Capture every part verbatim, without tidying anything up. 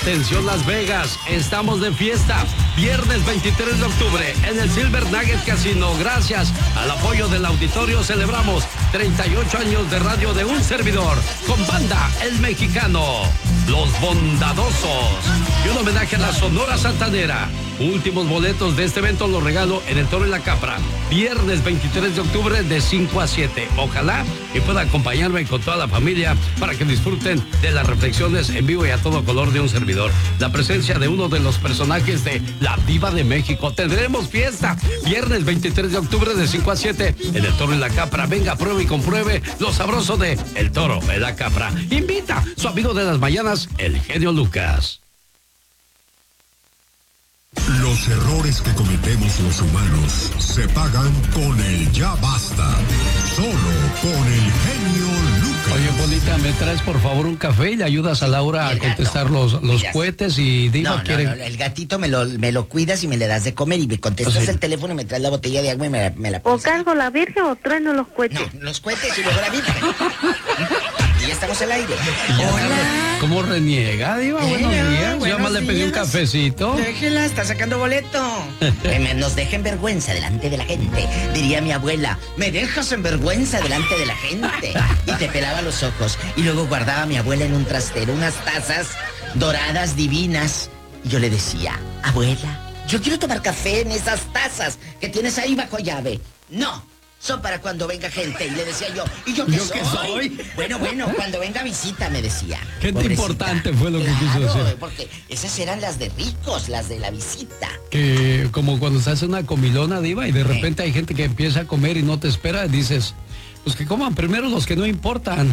Atención Las Vegas, estamos de fiesta. Viernes veintitrés de octubre en el Silver Nugget Casino. Gracias al apoyo del auditorio celebramos treinta y ocho años de radio de un servidor con banda El Mexicano, Los Bondadosos y un homenaje a la Sonora Santanera. Últimos boletos de este evento los regalo en el Toro y la Capra. Viernes veintitrés de octubre de cinco a siete. Ojalá y pueda acompañarme con toda la familia para que disfruten de las reflexiones en vivo y a todo color de un servidor. La presencia de uno de los personajes de La Diva de México. Tendremos fiesta. Viernes veintitrés de octubre de cinco a siete en el Toro y la Capra. Venga, pruebe y compruebe lo sabroso de El Toro y la Capra. Invita su amigo de las mañanas, el genio Lucas. Los errores que cometemos los humanos se pagan con el ya basta. Solo con el genio Lucas. Oye, Polita, ¿me traes por favor un café y le ayudas a Laura a contestar los, los cohetes? Y Diva, no, no, quiere... no, el gatito me lo, me lo cuidas y me le das de comer y me contestas ¿Ah, sí? el teléfono y me traes la botella de agua y me la, me la ¿O pones. cargo la virgen o trueno los cohetes? No, los cohetes y luego la virgen. Y ya estamos al aire. Hola. ¿Cómo reniega, Diva? Buenos Hola, días. Yo buenos más le pedí un días. cafecito. Déjela, está sacando boleto. Que me- nos dejen vergüenza delante de la gente. Diría mi abuela, me dejas en vergüenza delante de la gente. Y te pelaba los ojos. Y luego guardaba a mi abuela en un trastero unas tazas doradas divinas. Y yo le decía, abuela, yo quiero tomar café en esas tazas que tienes ahí bajo llave. No. Son para cuando venga gente. Y le decía yo, ¿y yo qué ¿Yo soy? qué soy? Bueno, bueno, cuando venga visita, me decía. Gente Pobrecita. importante fue lo que Claro, quiso decir. porque esas eran las de ricos, las de la visita. Que como cuando se hace una comilona, Diva, y de repente hay gente que empieza a comer y no te espera, dices, pues que coman primero los que no importan.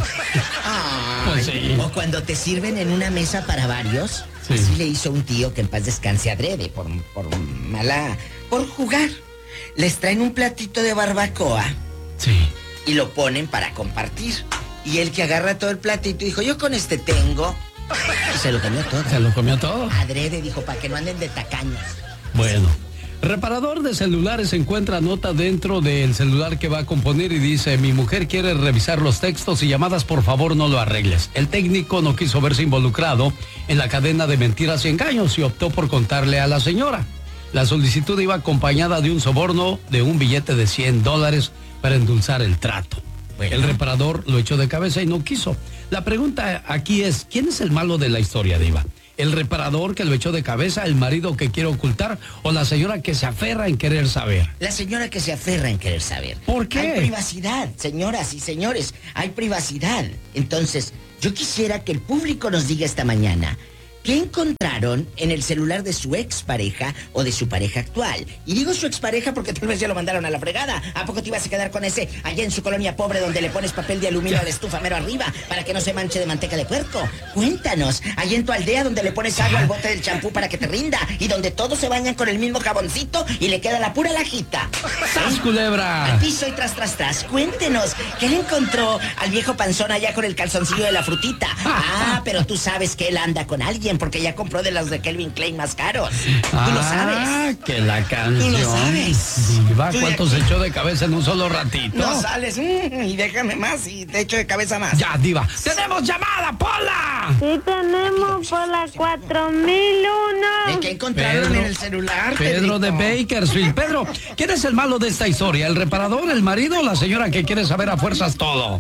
Ay, Pues sí. O cuando te sirven en una mesa para varios. Sí. Así le hizo un tío que en paz descanse adrede, por, por mala... por jugar. Les traen un platito de barbacoa. Sí. Y lo ponen para compartir. Y el que agarra todo el platito dijo, yo con este tengo. Y se lo comió todo. Se lo comió todo. Adrede dijo, para que no anden de tacaños. Bueno. Reparador de celulares encuentra nota dentro del celular que va a componer y dice, mi mujer quiere revisar los textos y llamadas, por favor no lo arregles. El técnico no quiso verse involucrado en la cadena de mentiras y engaños y optó por contarle a la señora. La solicitud iba acompañada de un soborno de un billete de cien dólares para endulzar el trato. Bueno. El reparador lo echó de cabeza y no quiso. La pregunta aquí es, ¿quién es el malo de la historia, Diva? ¿El reparador que lo echó de cabeza, el marido que quiere ocultar o la señora que se aferra en querer saber? La señora que se aferra en querer saber. ¿Por qué? Hay privacidad, señoras y señores, hay privacidad. Entonces, yo quisiera que el público nos diga esta mañana, ¿qué encontraron en el celular de su expareja o de su pareja actual? Y digo su expareja porque tal vez ya lo mandaron a la fregada. ¿A poco te ibas a quedar con ese allá en su colonia pobre donde le pones papel de aluminio a la estufa mero arriba para que no se manche de manteca de puerco? Cuéntanos, allá en tu aldea donde le pones agua al bote del champú para que te rinda y donde todos se bañan con el mismo jaboncito y le queda la pura lajita. ¡Sas, culebra! Al piso y tras, tras, tras. Cuéntenos, ¿qué le encontró al viejo panzón allá con el calzoncillo de la frutita? Ah, pero tú sabes que él anda con alguien porque ya compró de las de Calvin Klein más caros. Tú lo sabes. Ah, que la canción. Tú lo sabes. Diva, Tú ¿cuánto ya- se echó de cabeza en un solo ratito? No sales mm, y déjame más y te echo de cabeza más. Ya, Diva. ¡Tenemos llamada, Pola! Sí tenemos por la cuatro mil uno. ¿De qué encontraron Pedro- en el celular, Pedro de Pedrito? Bakersfield. Pedro, ¿quién es el malo de esta historia? ¿El reparador, el marido o la señora que quiere saber a fuerzas todo?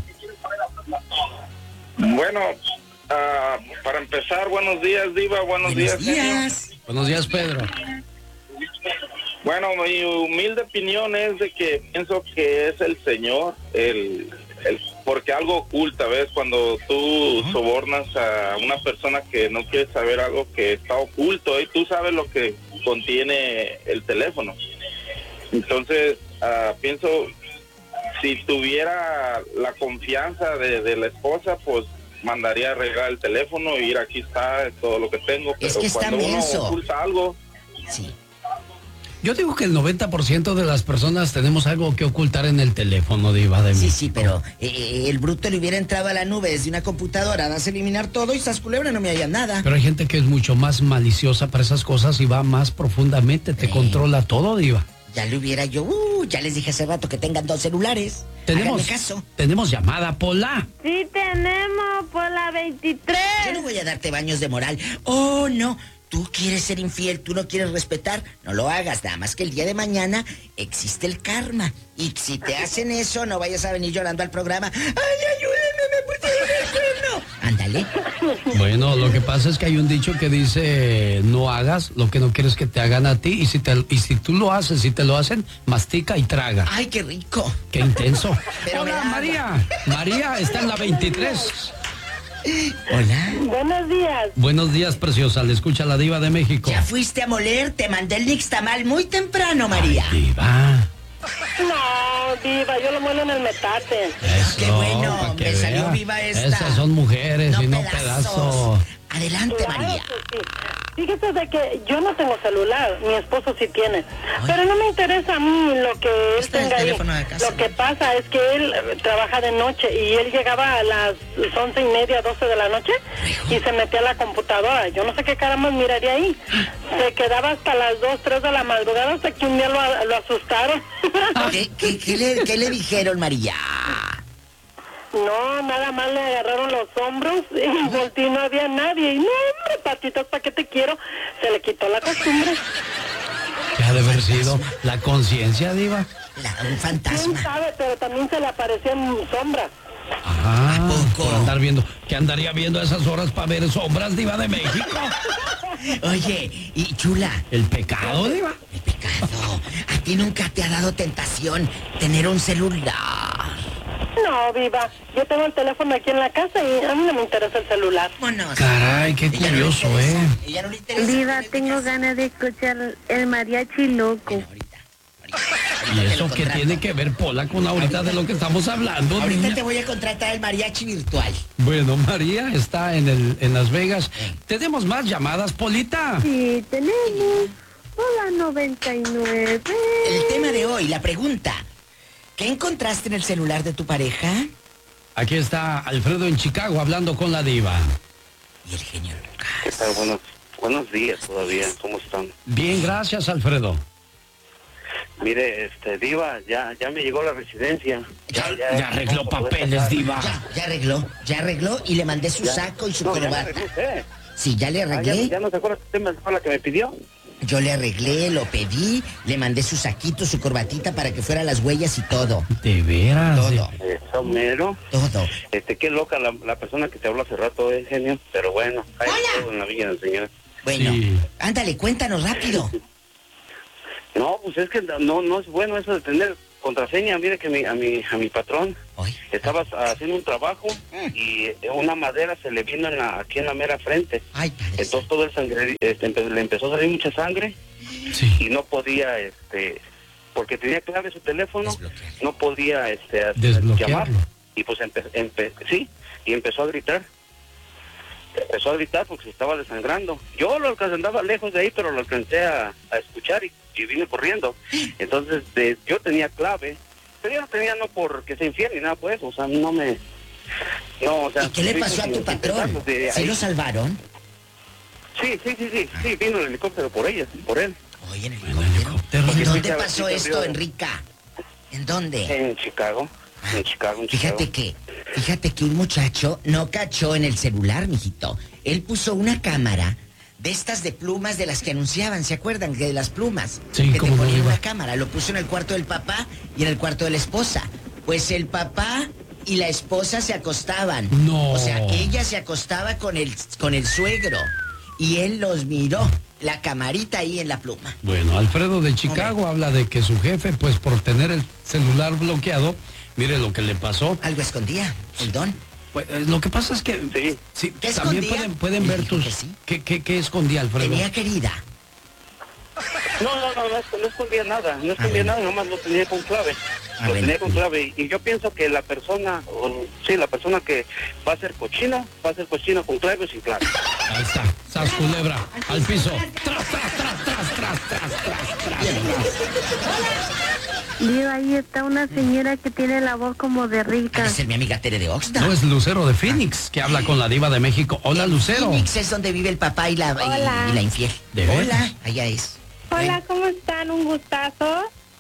Bueno, ah, para empezar, buenos días, Diva, buenos, Buenos días. genio. días. Buenos días, Pedro. Bueno, mi humilde opinión es de que pienso que es el señor, el, el porque algo oculta, ¿ves? Cuando tú sobornas a una persona que no quiere saber algo que está oculto, y tú sabes lo que contiene el teléfono. Entonces, ah, pienso, si tuviera la confianza de, de la esposa, pues mandaría a arreglar el teléfono y ir, aquí está, es todo lo que tengo. Pero Es que está cuando uno menso. oculta algo, Sí. Yo digo que el noventa por ciento de las personas tenemos algo que ocultar en el teléfono, Diva de mí. Sí, sí, pero eh, el bruto le hubiera entrado a la nube desde una computadora, das a eliminar todo y esas culebra no me hallan nada. Pero hay gente que es mucho más maliciosa para esas cosas y va más profundamente, te Sí. controla todo, Diva. Ya le hubiera yo, uh, ya les dije hace rato que tengan dos celulares. Tenemos, Háganme caso. tenemos llamada, Pola. Sí tenemos por la veintitrés. Yo no voy a darte baños de moral. Oh, no. Tú quieres ser infiel, tú no quieres respetar, no lo hagas, nada más que el día de mañana existe el karma. Y si te hacen eso, no vayas a venir llorando al programa. ¡Ay, ayúdenme, me pusieron el cuerno! Ándale. Bueno, lo que pasa es que hay un dicho que dice, no hagas lo que no quieres que te hagan a ti, y si, te, y si tú lo haces, si te lo hacen, mastica y traga. ¡Ay, qué rico! ¡Qué intenso! Pero Hola, me da María. María está en la veintitrés. Hola. Buenos días. Buenos días, preciosa. Le escucha la Diva de México. Ya fuiste a moler, te mandé el nixtamal muy temprano, María. Ay, Diva. No, diva, yo lo muelo en el metate. Eso, Qué bueno, pa' que me salió vea. viva esta. Esas son mujeres y no pedazos. Adelante, Claro María. que sí. Fíjese de que yo no tengo celular, mi esposo sí tiene. Pero no me interesa a mí lo que él Este es el tenga ahí. teléfono de casa. Lo que pasa es que él eh, trabaja de noche y él llegaba a las once y media, doce de la noche y se metía a la computadora. Yo no sé qué caramba miraría ahí. Se quedaba hasta las dos, tres de la madrugada hasta que un día lo, lo asustaron. ¿Qué, qué, qué le, qué le dijeron, María? No, nada más le agarraron los hombros y volteé y no había nadie. Y no, hombre, patitas, ¿para qué te quiero? Se le quitó la costumbre. ¿Qué ha de haber sido? ¿La conciencia, Diva? La, un ¿Quién fantasma. sabe? Pero también se le aparecían sombras. Ajá. ¿A poco? Por andar viendo. ¿Qué andaría viendo a esas horas para ver sombras, Diva de México? Oye, y chula, ¿El pecado, Diva? el pecado. ¿A ti nunca te ha dado tentación tener un celular? No, viva. Yo tengo el teléfono aquí en la casa y a mí no me interesa el celular. Vámonos. Caray, qué Ella no le curioso, interesa, ¿eh? ella no le interesa. Viva, ¿Qué tengo haces? ganas de escuchar el mariachi loco. Bueno, ahorita. ahorita, ¿Y ahorita te eso lo qué contrato. tiene que ver, Pola, con ahorita de lo que estamos hablando, Ahorita niña? te voy a contratar el mariachi virtual. Bueno, María está en, el, en Las Vegas. ¿Tenemos más llamadas, Polita? Sí, tenemos. Hola, noventa y nueve. El tema de hoy, la pregunta. ¿Qué encontraste en el celular de tu pareja? Aquí está Alfredo en Chicago hablando con la Diva. Y el genio ¿Qué Lucas. tal? Buenos, buenos días todavía. ¿Cómo están? Bien, gracias, Alfredo. Mire, este, Diva, ya, ya me llegó la residencia. Ya- Ya arregló vamos a poder papeles, sacar. Diva. Ya, ya arregló, ya arregló y le mandé su Ya. saco y su No, ya me corbata. arregló usted. Sí, ya le Ah, ya, arreglé. ya no se acuerda usted fue la que me pidió. Yo le arreglé, lo pedí, le mandé su saquito, su corbatita para que fuera las huellas y todo. De veras. Todo, Eso mero. todo. Este, qué loca la, la persona que te habló hace rato, eh, genio. Pero bueno, hay Hola. todo en la viña del Señor. Bueno, Sí. ándale, cuéntanos rápido. No, pues es que no, no es bueno eso de tener contraseña. Mire que mi, a mi, a mi patrón Hoy. estaba haciendo un trabajo y una madera se le vino en la, aquí en la mera frente. Ay, padre. Entonces todo el sangre, este, empe- le empezó a salir mucha sangre Sí. y no podía, este, porque tenía clave su teléfono, Desbloquear. no podía, este, a- Desbloquearlo. llamar y pues empe- empe- sí, y empezó a gritar, empezó a gritar porque se estaba desangrando. Yo lo alcancé, andaba lejos de ahí, pero lo alcancé a, a escuchar y, y vine corriendo. Entonces de- yo tenía clave, pero yo no tenía no porque sea infiel ni nada pues, o sea, no me, no, o sea. ¿Y qué le sí, pasó a sí, tu sí, patrón? de ¿Sí ahí. lo salvaron? Sí, sí, sí, sí, sí, vino el helicóptero por ella, por él. Oye, en el Bueno, helicóptero. helicóptero. ¿En Sí, dónde sí, pasó sí, esto, sí. Enrica? ¿En dónde? En Chicago, en Chicago, en Chicago. Fíjate que, fíjate que un muchacho no cachó en el celular, mijito. Él puso una cámara de estas de plumas de las que anunciaban, ¿se acuerdan? De las plumas. Sí, que te cómo no, ponían Diva. una cámara. Lo puso en el cuarto del papá y en el cuarto de la esposa. Pues el papá y la esposa se acostaban. No. O sea, ella se acostaba con el, con el suegro. Y él los miró. La camarita ahí en la pluma. Bueno, Alfredo de Chicago habla de que su jefe, pues por tener el celular bloqueado, mire lo que le pasó. Algo escondía, el don. Pues, eh, lo que pasa es que Sí. sí, ¿Qué también escondía? pueden, pueden Me ver dijo tus... que sí. ¿Qué, qué, qué escondía, Alfredo? Tenía querida. No, no, no, no, no escondía nada, no escondía bueno. nada, nomás lo tenía con clave. Ah, lo bueno. tenía con clave. Y yo pienso que la persona, o, sí, la persona que va a ser cochina, va a ser cochina con clave o sin clave. Ahí está, sas culebra, al piso. Tras, tras, tras, tras, tras, tras, tras, tras, tras. Diva, ahí está una señora que tiene la voz como de Ha rica. de ser mi amiga Tere de Oxnard. No, es Lucero de Phoenix, que habla con la Diva de México. Hola, Lucero. Phoenix es donde vive el papá y la, y- Hola. y la infiel. ¿De veras? Hola, allá es. Hola, ¿cómo están? Un gustazo.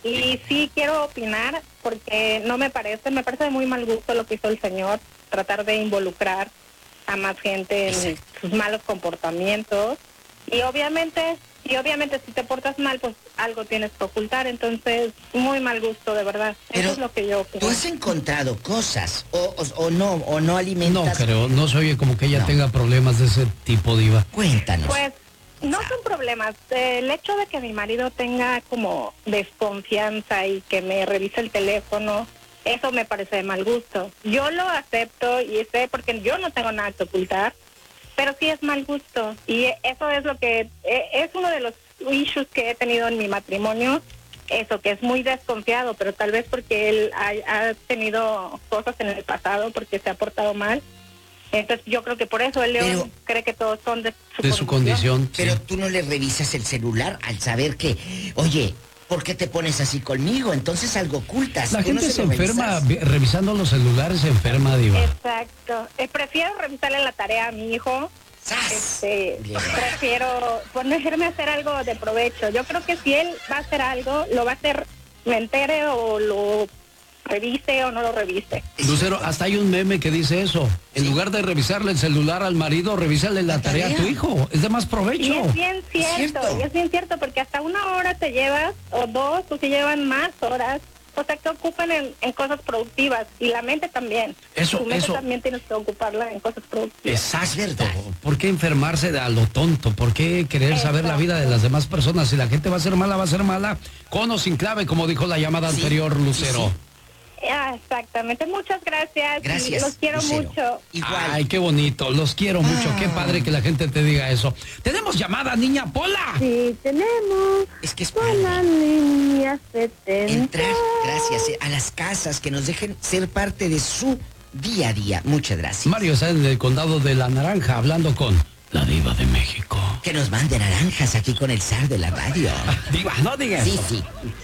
y sí quiero opinar porque no me parece, me parece de muy mal gusto lo que hizo el señor, tratar de involucrar a más gente en Exacto. sus malos comportamientos y obviamente, y obviamente si te portas mal, pues algo tienes que ocultar, entonces muy mal gusto, de verdad. Pero eso es lo que yo opino. ¿Tú has encontrado cosas o, o, o no, o no No alimentas? creo, no se oye como que ella No. tenga problemas de ese tipo, Diva. Cuéntanos. Pues no son problemas. El hecho de que mi marido tenga como desconfianza y que me revise el teléfono, eso me parece de mal gusto. Yo lo acepto y sé porque yo no tengo nada que ocultar, pero sí es mal gusto. Y eso es lo que eh, es uno de los issues que he tenido en mi matrimonio. Eso, que es muy desconfiado, pero tal vez porque él ha, ha tenido cosas en el pasado, porque se ha portado mal. Entonces yo creo que por eso el León Pero- cree que todos son de su, De su condición. Pero sí. tú no le revisas el celular al saber que, oye, ¿por qué te pones así conmigo? Entonces algo ocultas. La ¿Tú no gente se lo enferma revisas? vi- revisando los celulares, se enferma, Diva. Exacto. Eh, prefiero revisarle la tarea a mi hijo. ¡Sas! Este, Bien. prefiero ponerme a hacer algo de provecho. Yo creo que si él va a hacer algo, lo va a hacer, me entere o lo revise o no lo revise. Lucero, hasta hay un meme que dice eso. En Sí. lugar de revisarle el celular al marido, revísale la, La tarea a tu tarea. hijo. Es de más Y provecho. es bien cierto, cierto. y es bien cierto, porque hasta una hora te llevas, o dos, o si llevan más horas, o sea, que ocupan en, en cosas productivas, y la mente también. Eso, Tu mente eso. también tienes que ocuparla en cosas productivas. Exacto. Es verdad. ¿Por qué enfermarse de a lo tonto? ¿Por qué querer saber la vida de las demás personas? Si la gente va a ser mala, va a ser mala. Con o sin clave, como dijo la llamada Sí, anterior, sí, Lucero. sí. Ah, exactamente, muchas gracias. y Gracias. los quiero Lucero. mucho. Igual. Ay, qué bonito. Los quiero mucho. Qué padre que la gente te diga eso. Tenemos llamada, niña Pola. Sí, tenemos Es que es con padre. la línea setenta. Entrar, gracias, eh, a las casas, que nos dejen ser parte de su día a día. Muchas gracias. Mario está en el condado de La Naranja hablando con la Diva de México. Que nos mande naranjas aquí con el zar de la radio. Diva, no digas Sí, eso. sí.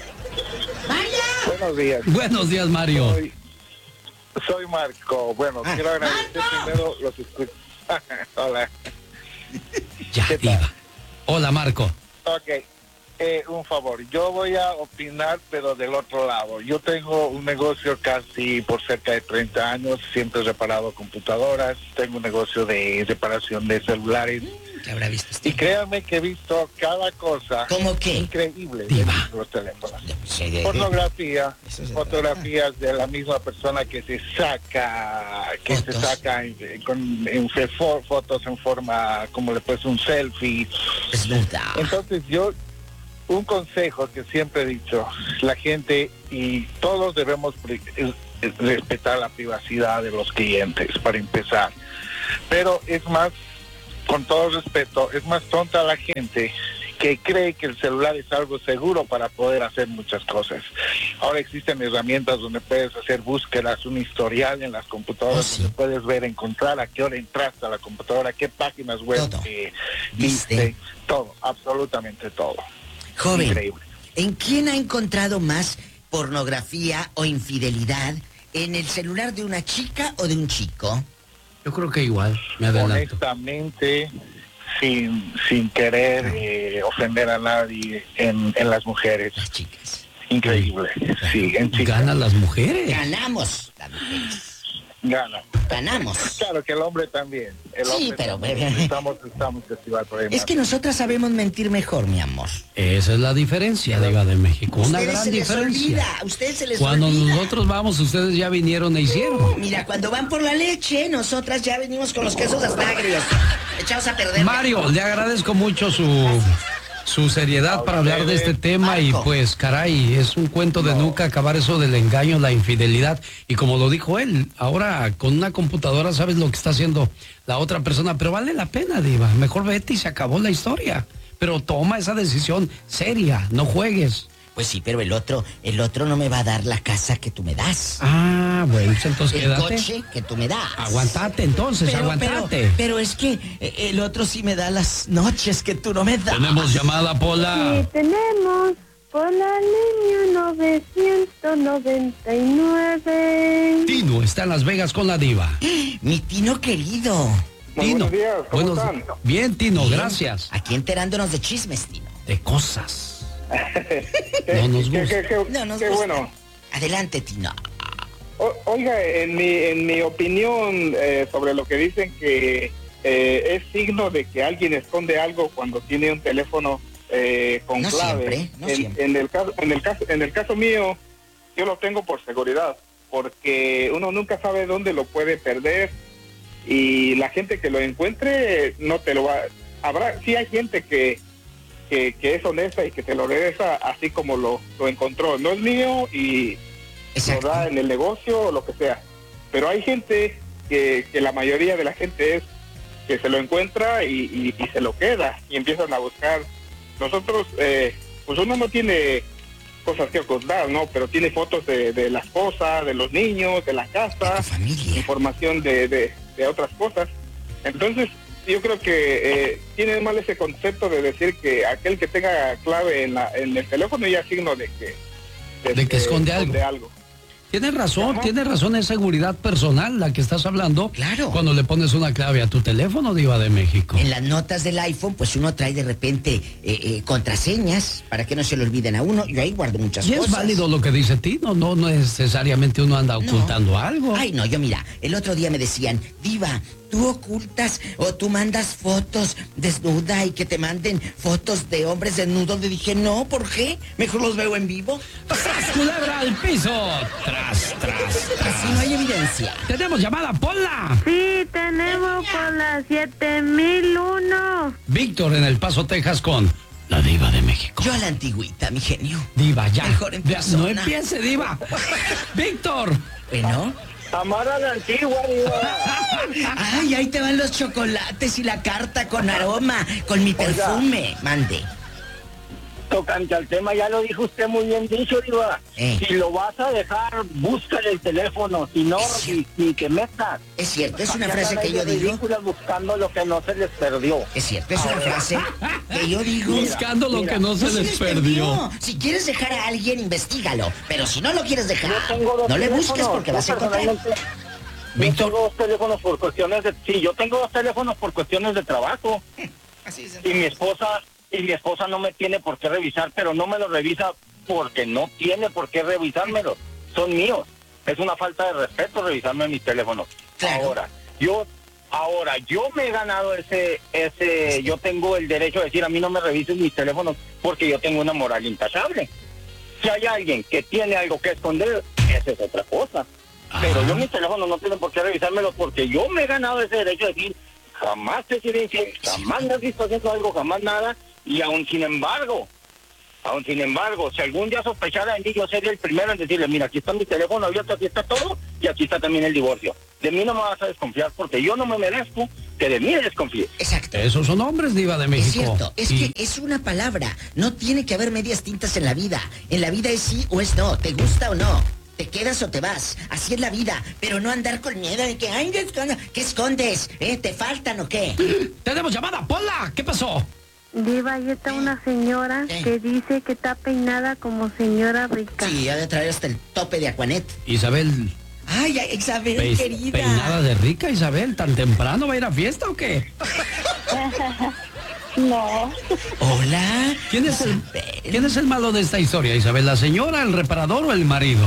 Buenos días, Buenos días, Mario. soy, soy Marco. Bueno, Ah. quiero agradecer primero los escuchos. Hola. Ya, ¿Qué tal? Diva. Hola, Marco. Ok, eh, un favor, yo voy a opinar, pero del otro lado. Yo tengo un negocio casi por cerca de treinta años, siempre he reparado computadoras, tengo un negocio de reparación de celulares. ¿Qué habrá visto Y usted? créanme que he visto cada cosa ¿Cómo qué? increíble Diva. de los teléfonos. Sí, de- Pornografía, Eso es de fotografías de la misma persona que se saca, que Fotos. se saca en, con, en fe- fo- fotos en forma, como le puedes un selfie. Desnuda. Entonces yo, un consejo que siempre he dicho, la gente y todos debemos pri- eh, eh, respetar la privacidad de los clientes, para empezar. Pero es más, con todo respeto, es más tonta la gente que cree que el celular es algo seguro para poder hacer muchas cosas. Ahora existen herramientas donde puedes hacer búsquedas, un historial en las computadoras, Oh, sí. donde puedes ver, encontrar a qué hora entraste a la computadora, qué páginas web Todo. eh, ¿Viste? viste, todo, absolutamente todo. Joven, Increíble. ¿en quién ha encontrado más pornografía o infidelidad? ¿En el celular de una chica o de un chico? Yo creo que igual, me adelanto. Honestamente, sin, sin querer eh, ofender a nadie, en, en las mujeres. Las chicas. Increíble. Sí, en chicas. Ganan las mujeres. Ganamos las mujeres. Gana. Ganamos. Claro que el hombre también. El Sí, hombre pero- también. Estamos, estamos festival por ahí Es más. que nosotras sabemos mentir mejor, mi amor. Esa es la diferencia, Diva de México. Una Ustedes gran se les diferencia. olvida, a ustedes se les Cuando olvida. nosotros vamos, ustedes ya vinieron e hicieron. Mira, cuando van por la leche, nosotras ya venimos con los quesos hasta agrios. Echados a perder. Mario, le agradezco mucho su, su seriedad para hablar de este tema y Marco. pues caray, es un cuento de nunca acabar eso del engaño, la infidelidad y como lo dijo él, ahora con una computadora sabes lo que está haciendo la otra persona, pero vale la pena, Diva, mejor vete y se acabó la historia, pero toma esa decisión seria, no juegues. Pues sí, pero el otro, el otro no me va a dar la casa que tú me das. Ah, bueno, pues entonces El quédate. coche que tú me das. Aguantate entonces, Pero, aguantate. pero, pero es que eh, el otro sí me da las noches que tú no me das. Tenemos llamada, Pola. Sí, tenemos por la línea novecientos noventa y nueve. Tino está en Las Vegas con la Diva. Mi Tino querido. Muy Tino. buenos días, ¿cómo buenos- están? Bien, Tino, Bien. gracias. Aquí enterándonos de chismes, Tino. De cosas. No nos gusta. Qué, qué, No nos qué gusta. bueno. Adelante, Tino. O- oiga, en mi, en mi opinión eh, sobre lo que dicen que eh, es signo de que alguien esconde algo cuando tiene un teléfono eh, con No clave. siempre, no en, siempre. en el caso, en el caso, en el caso mío, yo lo tengo por seguridad, porque uno nunca sabe dónde lo puede perder y la gente que lo encuentre no te lo va. Habrá, sí hay gente que que, que es honesta y que te lo regresa así como lo, lo encontró. No es mío y Exacto. lo da en el negocio o lo que sea. Pero hay gente que, que la mayoría de la gente es que se lo encuentra y, y, y se lo queda y empiezan a buscar. Nosotros, eh, pues uno no tiene cosas que ocultar, ¿no? Pero tiene fotos de, de la esposa, de los niños, de la casa, De tu familia. información de, de, de otras cosas. Entonces, yo creo que eh, tiene mal ese concepto de decir que aquel que tenga clave en, la, en el teléfono ya es signo de que... De que esconde algo. algo. Tienes razón, Ajá. tienes razón, es seguridad personal la que estás hablando. Claro. Cuando le pones una clave a tu teléfono, Diva de México. En las notas del iPhone, pues uno trae de repente eh, eh, contraseñas para que no se le olviden a uno. Yo ahí guardo muchas Y cosas. es válido lo que dice Tino, no, no necesariamente uno anda No. ocultando algo. Ay, no, yo mira, el otro día me decían, Diva, tú ocultas o tú mandas fotos desnuda y que te manden fotos de hombres desnudos. Le dije, no, ¿por qué? Mejor los veo en vivo. ¡Tras, culebra al piso! ¡Tras, tras, Así no tras! hay evidencia. Tenemos llamada, Pola. Sí, tenemos por las siete mil uno. Víctor en El Paso, Texas con la Diva de México. Yo a la antigüita, mi genio. Diva, ya. Mejor en Ya, persona. no empiece, Diva. Víctor. Bueno. Amara la antigua, Diva. Ay, ahí te van los chocolates y la carta con aroma, con mi perfume. Mande. Tocante al tema, ya lo dijo usted muy bien dicho, Diva. Eh. Si lo vas a dejar, búscale el teléfono, si no, Es ni, ni que metas. Es cierto, es una Ya frase andan que yo ahí de digo. ridículas buscando lo que no se les perdió. Es cierto, es una frase que yo digo. Buscando lo mira, que no se No se les les perdió. perdió. Si quieres dejar a alguien, investigalo. Pero si no lo quieres dejar, Yo tengo dos no le teléfonos, busques porque yo vas a encontrar. personalmente- Yo Víctor. tengo dos teléfonos por cuestiones de... Sí, yo tengo dos teléfonos por cuestiones de trabajo. Así es. Y mi esposa... Y mi esposa no me tiene por qué revisar, pero no me lo revisa porque no tiene por qué revisármelo. Son míos. Es una falta de respeto revisarme mis teléfonos. Claro. Ahora, yo... Ahora, yo me he ganado ese... ese yo tengo el derecho de decir, a mí no me revisen mis teléfonos porque yo tengo una moral intachable. Si hay alguien que tiene algo que esconder, esa es otra cosa. Pero Ah. yo mis teléfonos no tienen por qué revisármelos porque yo me he ganado ese derecho de decir, jamás te sirve infiel, jamás me has visto haciendo algo, jamás nada, y aún sin embargo, aún sin embargo, si algún día sospechara de mí, yo sería el primero en decirle, mira, aquí está mi teléfono abierto, aquí está todo, y aquí está también el divorcio. De mí no me vas a desconfiar porque yo no me merezco que de mí desconfíes. Exacto. Esos son hombres, Diva de México. Es cierto, es Y- que es una palabra. No tiene que haber medias tintas en la vida. En la vida es sí o es no. ¿Te gusta o no? ¿Te quedas o te vas? Así es la vida. Pero no andar con miedo de que, ay, ¿qué escondes? ¿Qué escondes? ¿Eh? ¿Te faltan o qué? Tenemos llamada, Pola. ¿Qué pasó? Diva, ahí está una señora ¿Qué? que dice que está peinada como señora rica. Sí, ha de traer hasta el tope de Aquanet. Isabel, Ay, ay, Isabel, pe- querida. peinada de rica, Isabel. ¿Tan temprano va a ir a fiesta o qué? No. Hola. ¿Quién es, el, Isabel. ¿Quién es el malo de esta historia, Isabel? ¿La señora, el reparador o el marido?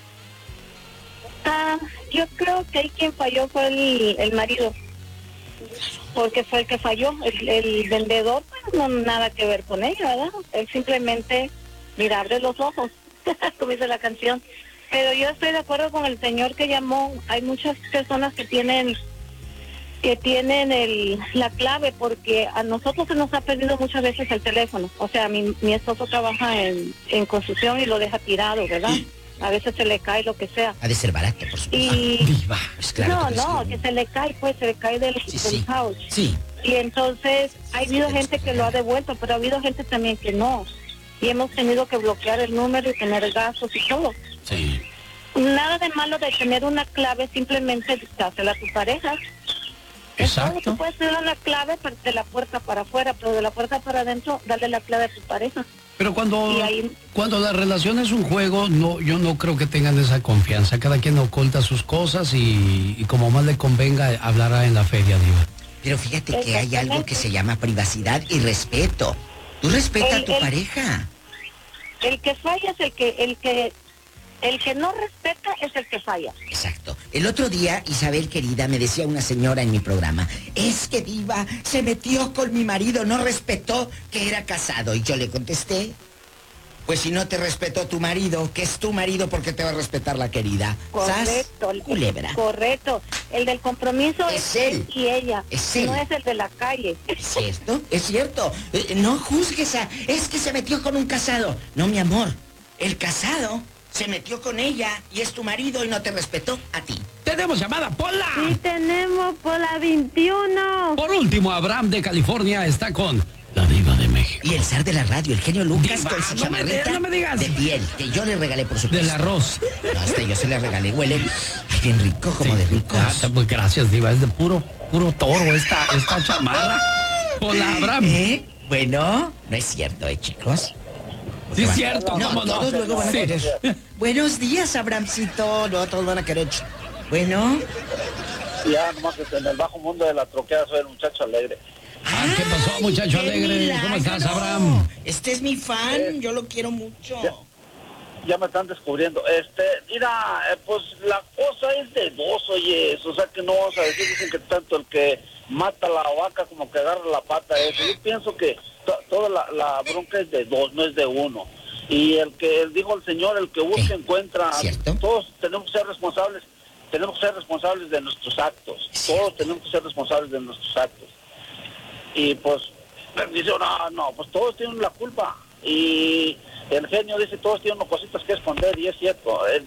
Ah, yo creo que ahí quien falló fue el, el marido. Porque fue el que falló. El, el vendedor, pues, no nada que ver con ella, ¿verdad? Él simplemente, mira, abre los ojos, como dice la canción. Pero yo estoy de acuerdo con el señor que llamó. Hay muchas personas que tienen que tienen el, la clave, porque a nosotros se nos ha perdido muchas veces el teléfono. O sea, mi, mi esposo trabaja en, en construcción y lo deja tirado, ¿verdad? A veces se le cae lo que sea. Ha de ser barato, por supuesto. Y Diva. Pues claro no, que no, sí. que se le cae, pues se le cae del, Sí, del sí. house. Sí. Y entonces ha habido gente que lo ha devuelto, pero ha habido gente también que no. Y hemos tenido que bloquear el número y tener gastos y todo. Sí. Nada de malo de tener una clave, simplemente dásela a tu pareja. Exacto. Tú puedes tener una clave de la puerta para afuera, pero de la puerta para adentro, dale la clave a tu pareja. Pero cuando, Y ahí- cuando la relación es un juego, no, yo no creo que tengan esa confianza. Cada quien oculta sus cosas y, y como más le convenga, hablará en la feria, Diva. Pero fíjate que hay algo que se llama privacidad y respeto. Tú respeta a tu El- el- pareja. El que falla es el que, el que, el que no respeta es el que falla. Exacto. El otro día, Isabel querida, me decía una señora en mi programa, es que Diva se metió con mi marido, no respetó que era casado. Y yo le contesté, pues si no te respetó tu marido, que es tu marido, ¿por qué te va a respetar la querida? Correcto. ¿Sas? Culebra. Correcto. El del compromiso es, es él. él y ella. Es él. No es el de la calle. ¿Es cierto? Es cierto. Eh, no juzgues a... Es que se metió con un casado. No, mi amor. El casado se metió con ella y es tu marido y no te respetó a ti. ¡Tenemos llamada, Pola! Sí, tenemos Pola veintiuno. Por último, Abraham de California está con la Diva de México. Y el zar de la radio, el genio Lucas, Diva, con su no chamarrita me, no me digas. de piel, que yo le regalé, por supuesto. Del arroz. No, este yo se le regalé. Huele ay, bien rico, como Sí, de ricos. ah, pues gracias, Diva. Es de puro, puro toro esta, esta chamarra. Hola, Abraham. ¿Eh? Bueno, no es cierto, ¿eh, chicos? Sí, es cierto. No, ¿cómo no? todos luego van a Sí. querer. Buenos días, Abramcito. No, todos van a querer. Bueno. Ya, nomás que en el bajo mundo de la troqueada soy el muchacho alegre. Ah, ¿qué pasó, muchacho ¡Qué alegre? milagro! ¿Cómo estás, Abraham? Este es mi fan, Eh, yo lo quiero mucho. Ya, ya me están descubriendo. Este, mira, eh, pues la cosa es de dos, oye, o sea que no vamos a decir, dicen que tanto el que mata la vaca como que agarra la pata, eso. Yo pienso que to- toda la, la bronca es de dos, no es de uno. Y el que dijo el Señor, el que busca Eh, encuentra. ¿cierto? Todos tenemos que ser responsables, tenemos que ser responsables de nuestros actos. Todos tenemos que ser responsables de nuestros actos. Y pues dice, no, no, pues todos tienen la culpa. Y el genio dice, todos tienen cositas que esconder, y es cierto. Él,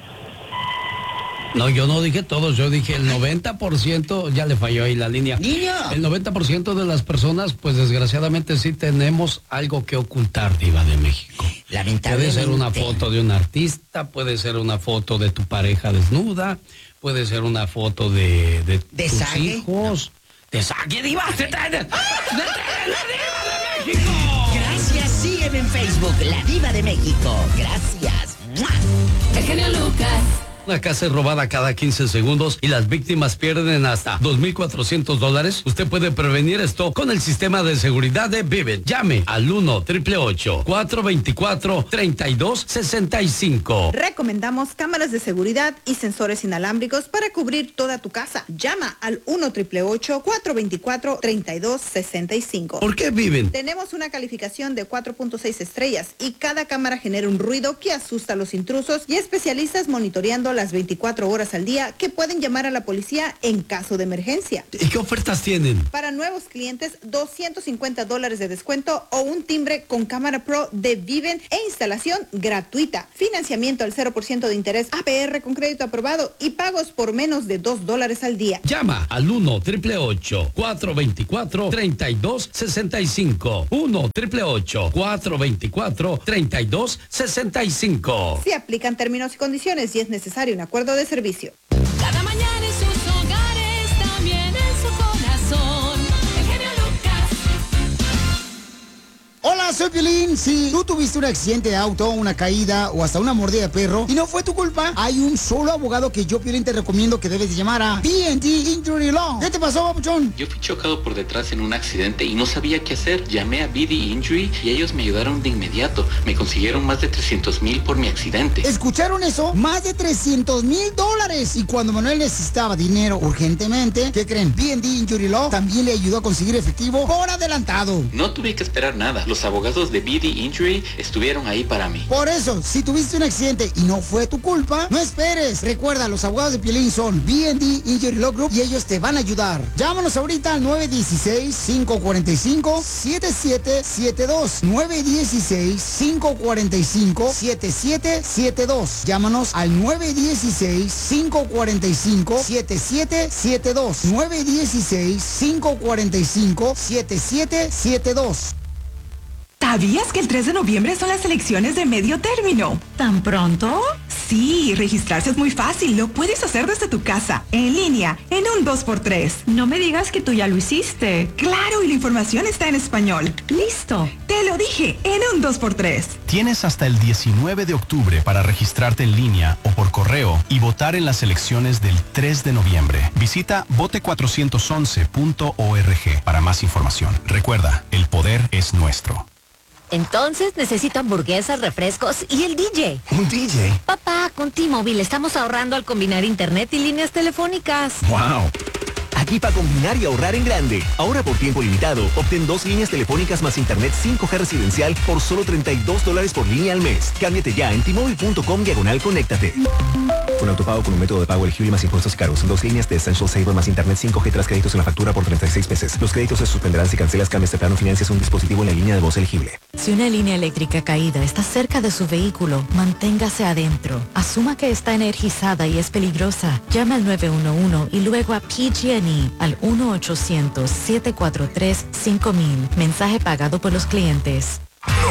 No, yo no dije todos, yo dije el noventa por ciento, ya le falló ahí la línea. ¡Niño! El noventa por ciento de las personas, pues desgraciadamente sí tenemos algo que ocultar, Diva de México. Puede Lamentablemente. ser una foto de un artista, puede ser una foto de tu pareja desnuda, puede ser una foto de, de, ¿De tus sague? hijos. ¿De sague, Diva? ¡Se trae de, de- de- la Diva de México! Gracias, sígueme en Facebook, La Diva de México. Gracias. ¡Mua! El genio Lucas. Una casa es robada cada quince segundos y las víctimas pierden hasta dos mil cuatrocientos dólares. Usted puede prevenir esto con el sistema de seguridad de Viven. Llame al uno, ocho ocho ocho, cuatro dos cuatro, tres dos seis cinco. Recomendamos cámaras de seguridad y sensores inalámbricos para cubrir toda tu casa. Llama al uno, ocho ocho ocho, cuatro dos cuatro, tres dos seis cinco. ¿Por qué Viven? Tenemos una calificación de cuatro punto seis estrellas y cada cámara genera un ruido que asusta a los intrusos y especialistas monitoreando las veinticuatro horas al día que pueden llamar a la policía en caso de emergencia. ¿Y qué ofertas tienen? Para nuevos clientes, doscientos cincuenta dólares de descuento o un timbre con cámara pro de Viven e instalación gratuita. Financiamiento al cero por ciento de interés A P R con crédito aprobado y pagos por menos de dos dólares al día. Llama al uno, ocho ocho ocho, cuatro dos cuatro, tres dos seis cinco. uno, ocho ocho ocho, cuatro dos cuatro, tres dos seis cinco. Se aplican términos y condiciones y es necesario un acuerdo de servicio. Cada mañana en sus hogares, también en su corazón. El genio Lucas. Hola, soy Piolín. Si tú tuviste un accidente de auto, una caída o hasta una mordida de perro y no fue tu culpa, hay un solo abogado que yo, Piolín, te recomiendo que debes de llamar a B and D Injury Law. ¿Qué te pasó, papuchón? Yo fui chocado por detrás en un accidente y no sabía qué hacer. Llamé a B D Injury y ellos me ayudaron de inmediato. Me consiguieron más de trescientos mil por mi accidente. ¿Escucharon eso? Más de trescientos mil dólares. Y cuando Manuel necesitaba dinero urgentemente, ¿qué creen? B and D Injury Law también le ayudó a conseguir efectivo por adelantado. No tuve que esperar nada. Los abogados de B D Injury estuvieron ahí para mí. Por eso, si tuviste un accidente y no fue tu culpa, no esperes. Recuerda, los abogados de Piolín son B and D Injury Law Group y ellos te van a ayudar. Llámanos ahorita al nueve uno seis, cinco cuatro cinco, siete siete siete dos. nueve uno seis, cinco cuatro cinco, siete siete siete dos. Llámanos al nueve uno seis, cinco cuatro cinco, siete siete siete dos. nueve uno seis, cinco cuatro cinco, siete siete siete dos. ¿Sabías que el tres de noviembre son las elecciones de medio término? ¿Tan pronto? Sí, registrarse es muy fácil. Lo puedes hacer desde tu casa, en línea, en un dos por tres. No me digas que tú ya lo hiciste. Claro, y la información está en español. Listo. Te lo dije, en un dos por tres. Tienes hasta el diecinueve de octubre para registrarte en línea o por correo y votar en las elecciones del tres de noviembre. Visita vote cuatrocientos once punto org para más información. Recuerda, el poder es nuestro. Entonces necesito hamburguesas, refrescos y el D J. ¿Un D J? Papá, con T-Mobile estamos ahorrando al combinar internet y líneas telefónicas. ¡Wow! Aquí para combinar y ahorrar en grande. Ahora por tiempo limitado, obtén dos líneas telefónicas más internet cinco G residencial por solo treinta y dos dólares por línea al mes. Cámbiate ya en T-Mobile punto com diagonal conéctate. Con autopago con un método de pago elegible más impuestos y cargos. Dos líneas de Essential Saver más internet cinco G tras créditos en la factura por treinta y seis meses. Los créditos se suspenderán si cancelas, cambias de plano, financias un dispositivo en la línea de voz elegible. Si una línea eléctrica caída está cerca de su vehículo, manténgase adentro. Asuma que está energizada y es peligrosa. Llame al nueve uno uno y luego a P G and E al uno ochocientos, siete cuatro tres, cinco mil. Mensaje pagado por los clientes.